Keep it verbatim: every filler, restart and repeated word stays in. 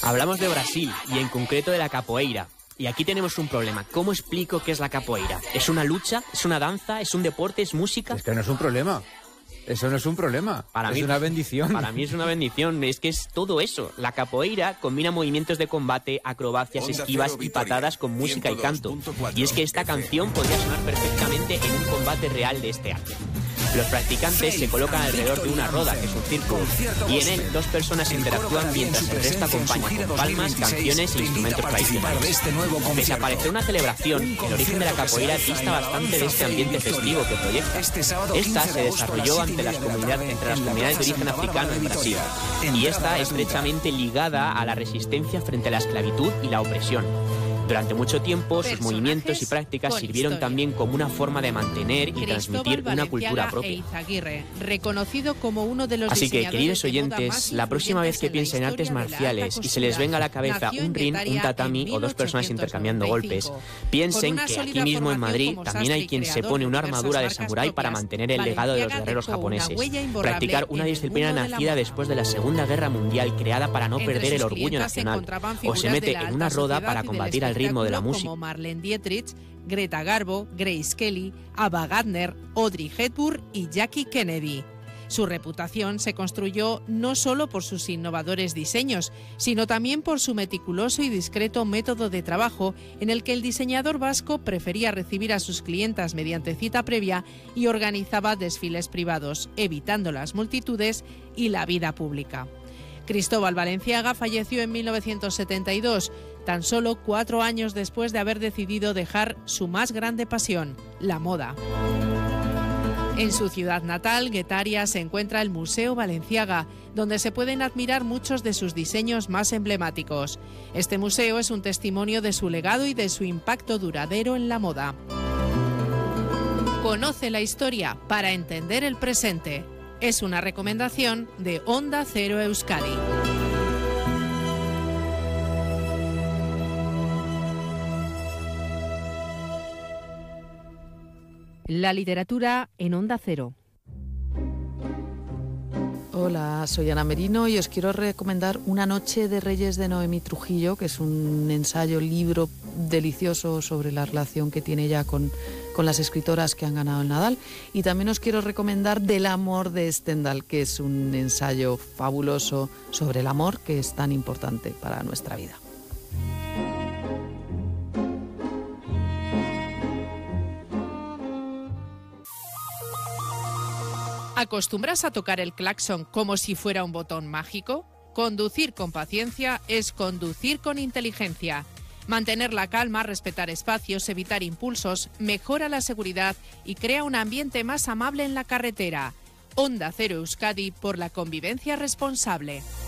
Hablamos de Brasil y en concreto de la capoeira. Y aquí tenemos un problema. ¿Cómo explico qué es la capoeira? ¿Es una lucha? ¿Es una danza? ¿Es un deporte? ¿Es música? Es que no es un problema. Eso no es un problema. Para es mí, una bendición. Para mí es una bendición. Es que es todo eso. La capoeira combina movimientos de combate, acrobacias, esquivas y patadas con música y canto. Y es que esta canción podría sonar perfectamente en un combate real de este arte. Los practicantes se colocan alrededor de una roda, que es un círculo, y en él dos personas interactúan mientras el resto acompaña con palmas, canciones e instrumentos tradicionales. Pese a parecer una celebración, el origen de la capoeira dista bastante de este ambiente festivo que proyecta. Esta se desarrolló ante las comunidades, entre las comunidades de origen africano en Brasil, y está estrechamente ligada a la resistencia frente a la esclavitud y la opresión. Durante mucho tiempo, sus movimientos y prácticas sirvieron también como una forma de mantener y transmitir una cultura propia. Reconocido como uno de los Así que, queridos oyentes, la próxima vez que piensen en artes marciales y se les venga a la cabeza un ring, un tatami o dos personas intercambiando golpes, piensen que aquí mismo en Madrid también hay quien se pone una armadura de samurái para mantener el legado de los guerreros japoneses, practicar una disciplina nacida después de la Segunda Guerra Mundial, creada para no perder el orgullo nacional, o se mete en una roda para combatir al ritmo de la música. Como Marlene Dietrich, Greta Garbo, Grace Kelly, Ava Gardner, Audrey Hepburn y Jackie Kennedy. Su reputación se construyó no solo por sus innovadores diseños, sino también por su meticuloso y discreto método de trabajo, en el que el diseñador vasco prefería recibir a sus clientas mediante cita previa y organizaba desfiles privados, evitando las multitudes y la vida pública. Cristóbal Balenciaga falleció en mil novecientos setenta y dos, tan solo cuatro años después de haber decidido dejar su más grande pasión, la moda. En su ciudad natal, Guetaria, se encuentra el Museo Balenciaga, donde se pueden admirar muchos de sus diseños más emblemáticos. Este museo es un testimonio de su legado y de su impacto duradero en la moda. Conoce la historia para entender el presente. Es una recomendación de Onda Cero Euskadi. La literatura en Onda Cero. Hola, soy Ana Merino y os quiero recomendar Una noche de Reyes de Noemí Trujillo, que es un ensayo, libro delicioso sobre la relación que tiene ella con, con las escritoras que han ganado el Nadal. Y también os quiero recomendar Del amor de Stendhal, que es un ensayo fabuloso sobre el amor, que es tan importante para nuestra vida. ¿Acostumbras a tocar el claxon como si fuera un botón mágico? Conducir con paciencia es conducir con inteligencia. Mantener la calma, respetar espacios, evitar impulsos, mejora la seguridad y crea un ambiente más amable en la carretera. Onda Cero Euskadi por la convivencia responsable.